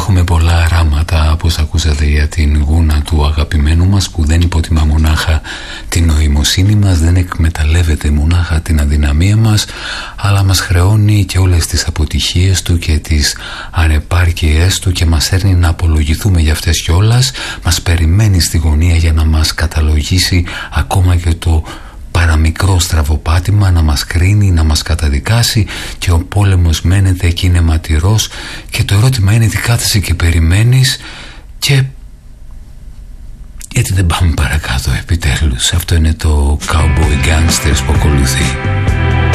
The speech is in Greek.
έχουμε πολλά αράματα, όπως ακούσατε, για την γούνα του αγαπημένου μας, που δεν υποτιμά μονάχα την νοημοσύνη μας, δεν εκμεταλλεύεται μονάχα την αδυναμία μας, αλλά μας χρεώνει και όλες τις αποτυχίες του και τις ανεπάρκειές του και μας έρνει να απολογηθούμε για αυτές κιόλας. Μας περιμένει στη γωνία για να μας καταλογίσει ακόμα και το παραμικρό στραβοπάτημα, να μας κρίνει, να μας καταδικάσει, και ο πόλεμος μένεται και είναι ματηρός, και το ερώτημα είναι τι κάθεσαι και περιμένεις, και γιατί δεν πάμε παρακάτω επιτέλους. Αυτό είναι το Cowboy Gangsters που ακολουθεί.